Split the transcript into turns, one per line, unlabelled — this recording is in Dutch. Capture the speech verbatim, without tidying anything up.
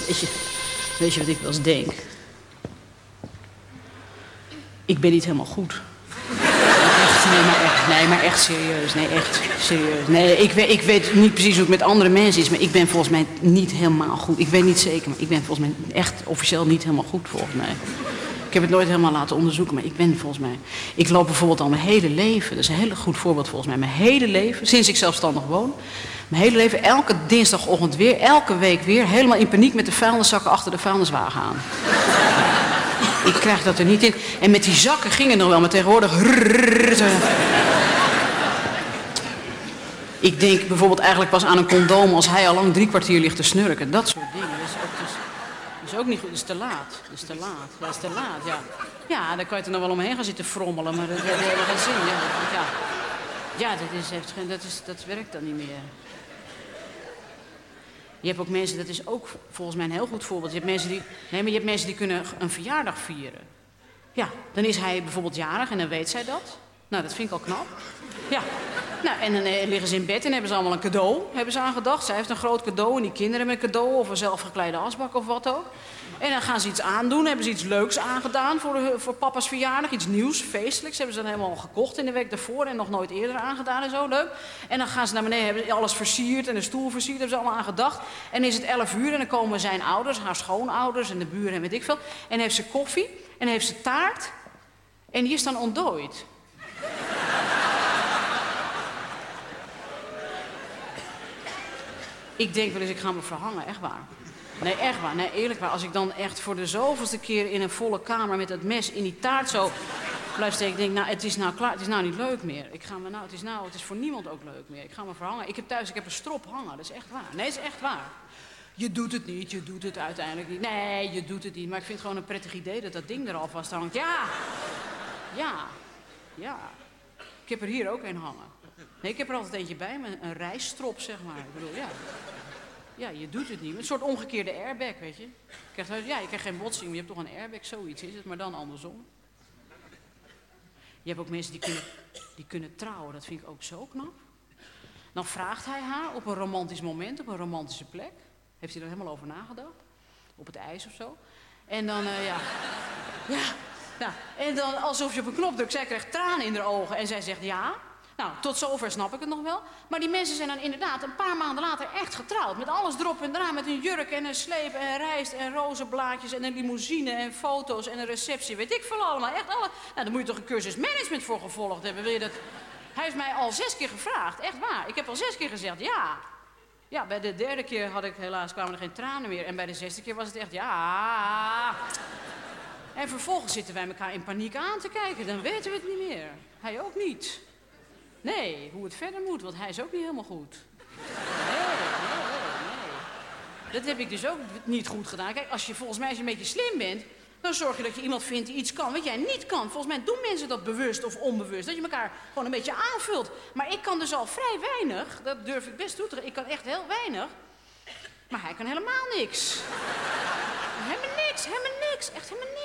Weet je, weet je wat ik wel eens denk? Ik ben niet helemaal goed. Echt, nee, maar echt, nee, maar echt serieus. Nee, echt serieus. Nee, ik weet, ik weet niet precies hoe het met andere mensen is, maar ik ben volgens mij niet helemaal goed. Ik weet niet zeker, maar ik ben volgens mij echt officieel niet helemaal goed, volgens mij. Ik heb het nooit helemaal laten onderzoeken, maar ik ben volgens mij... Ik loop bijvoorbeeld al mijn hele leven, dat is een heel goed voorbeeld volgens mij, mijn hele leven, sinds ik zelfstandig woon, mijn hele leven, elke dinsdagochtend weer, elke week weer, helemaal in paniek met de vuilniszakken achter de vuilniswagen aan. Ik krijg dat er niet in. En met die zakken ging het nog wel, maar tegenwoordig... Ik denk bijvoorbeeld eigenlijk pas aan een condoom als hij al lang drie kwartier ligt te snurken. Dat soort dingen. Dat is ook, dus, dat is ook niet goed. Dat is te laat. Dat is te laat. Dat is te laat, ja. Ja, dan kan je er nog wel omheen gaan zitten frommelen, maar dat heeft helemaal geen zin. Ja, ja. Ja, dat, is, heeft geen, dat, is, dat werkt dan niet meer. Je hebt ook mensen, dat is ook volgens mij een heel goed voorbeeld. Je hebt mensen die, nee, maar je hebt mensen die kunnen een verjaardag vieren. Ja, dan is hij bijvoorbeeld jarig en dan weet zij dat. Nou, dat vind ik al knap. Ja. Nou, en dan eh, liggen ze in bed en hebben ze allemaal een cadeau, hebben ze aan gedacht. Zij heeft een groot cadeau en die kinderen hebben een cadeau of een zelfgekleide asbak of wat ook. En dan gaan ze iets aandoen, hebben ze iets leuks aangedaan voor, de, voor papa's verjaardag. Iets nieuws, feestelijks, hebben ze dan helemaal gekocht in de week daarvoor en nog nooit eerder aangedaan en zo, leuk. En dan gaan ze naar beneden, hebben ze alles versierd en de stoel versierd, hebben ze allemaal aan gedacht. En dan is het elf uur en dan komen zijn ouders, haar schoonouders en de buren en weet ik veel. En heeft ze koffie en heeft ze taart en die is dan ontdooid. Ik denk wel eens, ik ga me verhangen, echt waar. Nee, echt waar. Nee, eerlijk waar. Als ik dan echt voor de zoveelste keer in een volle kamer met dat mes in die taart zo blijf steken, ik denk, nou, het is nou klaar, het is nou niet leuk meer. Ik ga me nou, het is nou, het is voor niemand ook leuk meer. Ik ga me verhangen. Ik heb thuis, ik heb een strop hangen. Dat is echt waar. Nee, dat is echt waar. Je doet het niet, je doet het uiteindelijk niet. Nee, je doet het niet. Maar ik vind het gewoon een prettig idee dat dat ding er alvast hangt. Ja, ja, ja. Ik heb er hier ook een hangen. Nee, ik heb er altijd eentje bij, met een rijstrop, zeg maar. Ik bedoel, ja. Ja, je doet het niet. Een soort omgekeerde airbag, weet je. Je krijgt, ja, je krijgt geen botsing, maar je hebt toch een airbag. Zoiets is het, maar dan andersom. Je hebt ook mensen die kunnen, die kunnen trouwen. Dat vind ik ook zo knap. Dan vraagt hij haar op een romantisch moment, op een romantische plek. Heeft hij er helemaal over nagedacht? Op het ijs of zo. En dan, uh, ja... Ja, nou, en dan alsof je op een knop drukt. Zij krijgt tranen in haar ogen en zij zegt ja... Nou, tot zover snap ik het nog wel. Maar die mensen zijn dan inderdaad een paar maanden later echt getrouwd. Met alles erop en eraan. Met een jurk en een sleep en rijst en rozenblaadjes en een limousine en foto's en een receptie. Weet ik veel allemaal. Echt alle... Nou, daar moet je toch een cursus management voor gevolgd hebben. Wil je dat... Hij heeft mij al zes keer gevraagd. Echt waar. Ik heb al zes keer gezegd ja. Ja, bij de derde keer had ik helaas kwamen er geen tranen meer. En bij de zesde keer was het echt ja. En vervolgens zitten wij elkaar in paniek aan te kijken. Dan weten we het niet meer. Hij ook niet. Nee, hoe het verder moet, want hij is ook niet helemaal goed. Nee, nee, nee. Dat heb ik dus ook niet goed gedaan. Kijk, als je volgens mij als je een beetje slim bent, dan zorg je dat je iemand vindt die iets kan wat jij niet kan. Volgens mij doen mensen dat bewust of onbewust. Dat je elkaar gewoon een beetje aanvult. Maar ik kan dus al vrij weinig, dat durf ik best toe te geven. Ik kan echt heel weinig. Maar hij kan helemaal niks. Helemaal niks, helemaal niks, echt helemaal niks.